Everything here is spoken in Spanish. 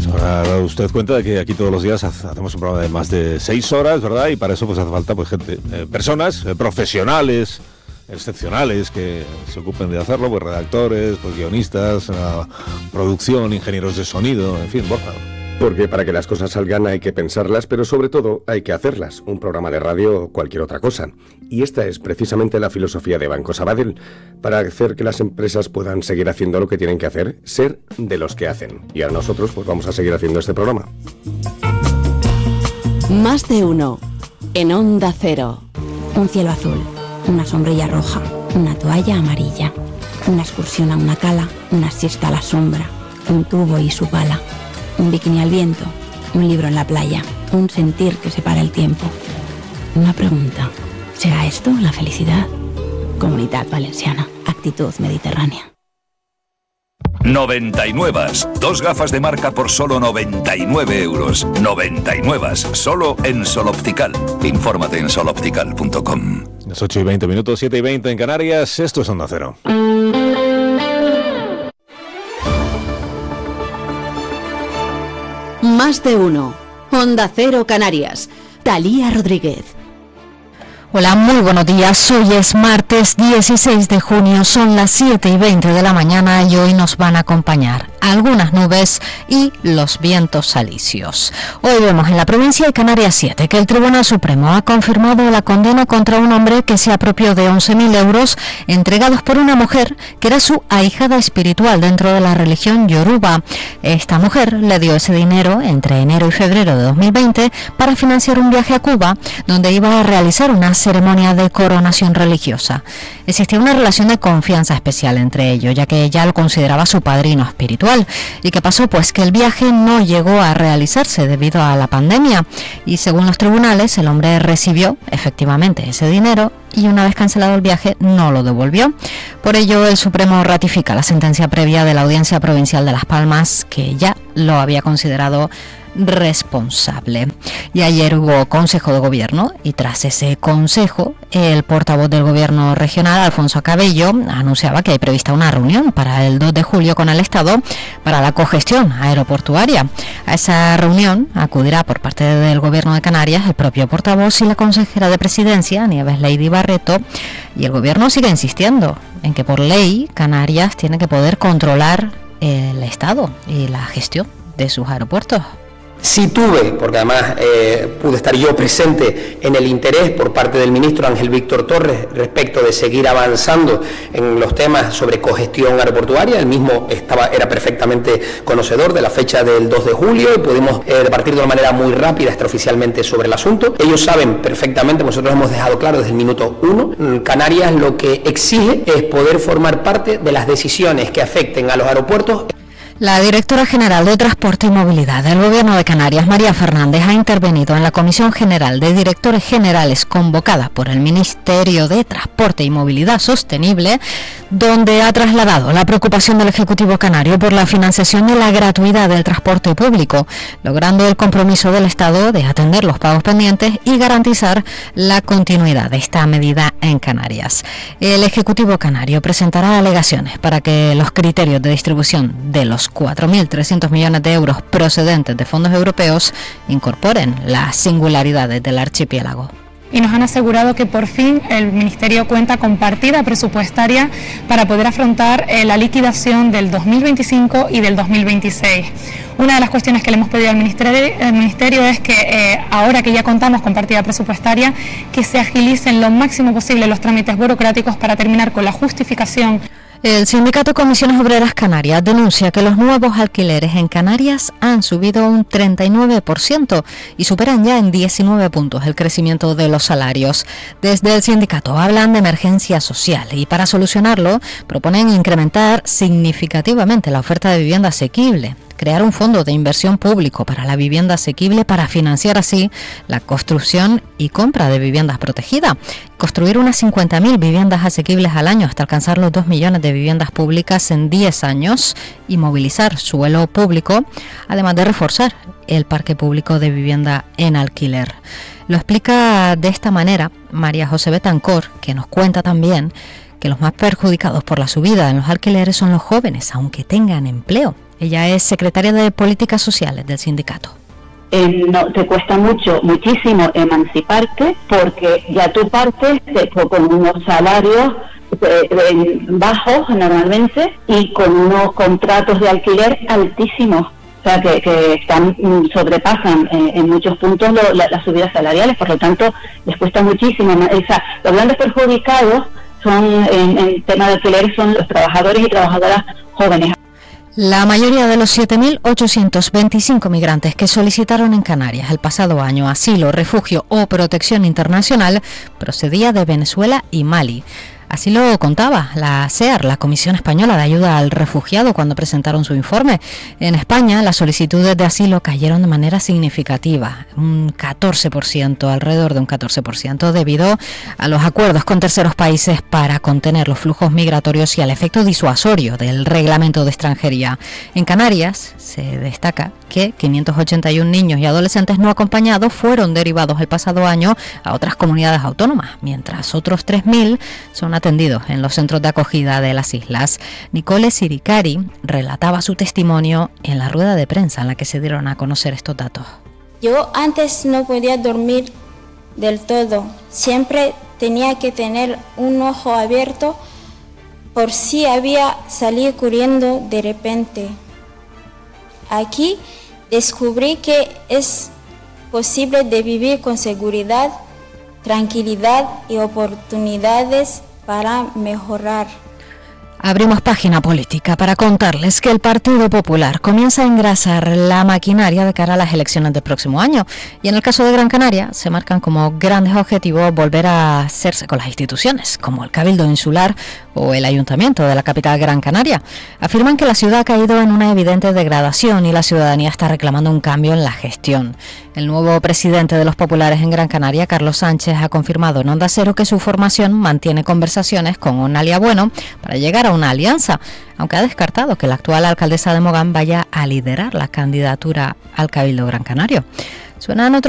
habrá dado usted cuenta de que aquí todos los días hacemos un programa de más de 6 horas, ¿verdad? Y para eso pues hace falta pues gente, personas, profesionales, excepcionales que se ocupen de hacerlo, pues redactores, pues guionistas, producción, ingenieros de sonido, en fin, Borja. Porque para que las cosas salgan hay que pensarlas, pero sobre todo hay que hacerlas. Un programa de radio o cualquier otra cosa. Y esta es precisamente la filosofía de Banco Sabadell. Para hacer que las empresas puedan seguir haciendo lo que tienen que hacer, ser de los que hacen. Y ahora nosotros pues vamos a seguir haciendo este programa. Más de uno. En Onda Cero. Un cielo azul, una sombrilla roja, una toalla amarilla, una excursión a una cala, una siesta a la sombra, un tubo y su pala. Un bikini al viento, un libro en la playa, un sentir que separa el tiempo. Una pregunta, ¿será esto la felicidad? Comunidad Valenciana, actitud mediterránea. 99. 2 gafas de marca por solo 99 euros. 99. Solo en Sol Optical. Infórmate en soloptical.com. Las 8:20, 7:20 en Canarias. Esto es Onda Cero. Más de uno. Onda Cero Canarias. Talía Rodríguez. Hola, muy buenos días. Hoy es martes 16 de junio, son las 7:20 de la mañana y hoy nos van a acompañar algunas nubes y los vientos alisios. Hoy vemos en la provincia de Canarias 7 que el Tribunal Supremo ha confirmado la condena contra un hombre que se apropió de 11.000 euros entregados por una mujer que era su ahijada espiritual dentro de la religión yoruba. Esta mujer le dio ese dinero entre enero y febrero de 2020 para financiar un viaje a Cuba donde iba a realizar una ceremonia de coronación religiosa. Existía una relación de confianza especial entre ellos, ya que ella lo consideraba su padrino espiritual. ¿Y qué pasó? Pues que el viaje no llegó a realizarse debido a la pandemia y según los tribunales el hombre recibió efectivamente ese dinero y una vez cancelado el viaje no lo devolvió. Por ello el Supremo ratifica la sentencia previa de la Audiencia Provincial de Las Palmas que ya lo había considerado responsable. Y ayer hubo Consejo de Gobierno y tras ese consejo el portavoz del Gobierno regional, Alfonso Cabello, anunciaba que hay prevista una reunión para el 2 de julio con el Estado para la cogestión aeroportuaria. A esa reunión acudirá por parte del Gobierno de Canarias el propio portavoz y la consejera de Presidencia, Nieves Lady Barreto, y el Gobierno sigue insistiendo en que por ley Canarias tiene que poder controlar el Estado y la gestión de sus aeropuertos. Sí tuve, porque además pude estar yo presente en el interés por parte del ministro Ángel Víctor Torres respecto de seguir avanzando en los temas sobre cogestión aeroportuaria. Él mismo era perfectamente conocedor de la fecha del 2 de julio y pudimos debatir de una manera muy rápida extraoficialmente sobre el asunto. Ellos saben perfectamente, nosotros hemos dejado claro desde el minuto 1, Canarias lo que exige es poder formar parte de las decisiones que afecten a los aeropuertos. La directora general de Transporte y Movilidad del Gobierno de Canarias, María Fernández, ha intervenido en la Comisión General de Directores Generales convocada por el Ministerio de Transporte y Movilidad Sostenible, donde ha trasladado la preocupación del Ejecutivo canario por la financiación de la gratuidad del transporte público, logrando el compromiso del Estado de atender los pagos pendientes y garantizar la continuidad de esta medida en Canarias. El Ejecutivo canario presentará alegaciones para que los criterios de distribución de los 4.300 millones de euros procedentes de fondos europeos incorporen las singularidades del archipiélago. Y nos han asegurado que por fin el Ministerio cuenta con partida presupuestaria para poder afrontar la liquidación del 2025 y del 2026. Una de las cuestiones que le hemos pedido al Ministerio es que ahora que ya contamos con partida presupuestaria, que se agilicen lo máximo posible los trámites burocráticos para terminar con la justificación. El sindicato Comisiones Obreras Canarias denuncia que los nuevos alquileres en Canarias han subido un 39% y superan ya en 19 puntos el crecimiento de los salarios. Desde el sindicato hablan de emergencia social y para solucionarlo proponen incrementar significativamente la oferta de vivienda asequible, crear un fondo de inversión público para la vivienda asequible para financiar así la construcción y compra de viviendas protegidas, construir unas 50.000 viviendas asequibles al año hasta alcanzar los 2 millones de viviendas públicas en 10 años y movilizar suelo público, además de reforzar el parque público de vivienda en alquiler. Lo explica de esta manera María José Betancor, que nos cuenta también que los más perjudicados por la subida en los alquileres son los jóvenes, aunque tengan empleo. Ella es secretaria de Políticas Sociales del sindicato. No, te cuesta muchísimo emanciparte, porque ya tú partes con unos salarios bajos normalmente y con unos contratos de alquiler altísimos, o sea que sobrepasan en muchos puntos las subidas salariales, por lo tanto les cuesta muchísimo. O sea, los grandes perjudicados son en tema de alquiler son los trabajadores y trabajadoras jóvenes. La mayoría de los 7.825 migrantes que solicitaron en Canarias el pasado año asilo, refugio o protección internacional procedía de Venezuela y Mali. Así lo contaba la SEAR, la Comisión Española de Ayuda al Refugiado, cuando presentaron su informe. En España, las solicitudes de asilo cayeron de manera significativa, un 14%, alrededor de un 14%, debido a los acuerdos con terceros países para contener los flujos migratorios y al efecto disuasorio del Reglamento de Extranjería. En Canarias se destaca que 581 niños y adolescentes no acompañados fueron derivados el pasado año a otras comunidades autónomas, mientras otros 3.000 son atendidos en los centros de acogida de las islas. Nicole Siricari relataba su testimonio en la rueda de prensa en la que se dieron a conocer estos datos. Yo antes no podía dormir del todo, siempre tenía que tener un ojo abierto por si había salido corriendo de repente. Aquí descubrí que es posible de vivir con seguridad, tranquilidad y oportunidades para mejorar. Abrimos página política para contarles que el Partido Popular comienza a engrasar la maquinaria de cara a las elecciones del próximo año. Y en el caso de Gran Canaria se marcan como grandes objetivos volver a hacerse con las instituciones, como el Cabildo Insular o el Ayuntamiento de la capital Gran Canaria. Afirman que la ciudad ha caído en una evidente degradación y la ciudadanía está reclamando un cambio en la gestión. El nuevo presidente de los populares en Gran Canaria, Carlos Sánchez, ha confirmado en Onda Cero que su formación mantiene conversaciones con Onalia Bueno para llegar a una alianza, aunque ha descartado que la actual alcaldesa de Mogán vaya a liderar la candidatura al Cabildo Gran Canario. Suenan otros